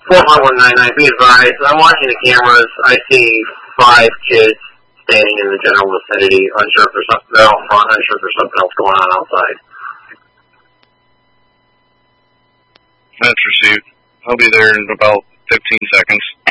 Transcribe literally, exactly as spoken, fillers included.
four five one nine nine, be advised, I'm watching the cameras, I see five kids standing in the general vicinity, unsure if there's something, they're out front, unsure if there's something else going on outside. That's received. I'll be there in about fifteen seconds.